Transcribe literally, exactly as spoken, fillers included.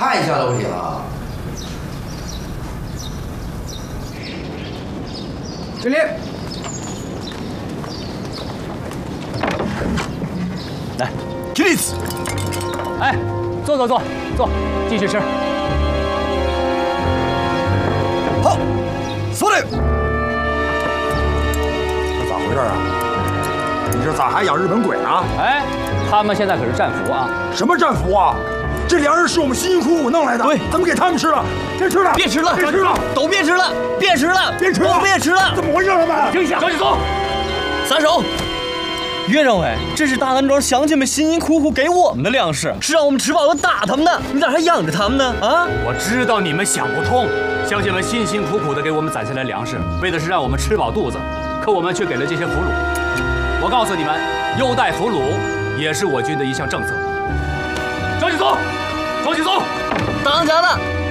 看一下都行啊。 敬礼。 来，起立。哎，坐坐坐坐，继续吃。 好，司令。这咋回事啊？你这咋还养日本鬼呢？ 哎，他们现在可是战俘啊！ 什么战俘啊？这粮食是我们辛辛苦苦弄来的，对，咱们给他们吃了，别吃了， 别吃了， 别吃了， 都别吃了，别吃了， 别吃了， 都别吃了！ 怎么回事他们？ 停下！ 张继松， 撒手！岳政委，这是大安庄乡亲们辛辛苦苦给我们的粮食，是让我们吃饱了打他们的，你咋还养着他们呢？啊！ 我知道你们想不通，乡亲们辛辛苦苦的给我们攒下来粮食，为的是让我们吃饱肚子，可我们却给了这些俘虏。我告诉你们，优待俘虏也是我军的一项政策。张继松。张继松， 当家的。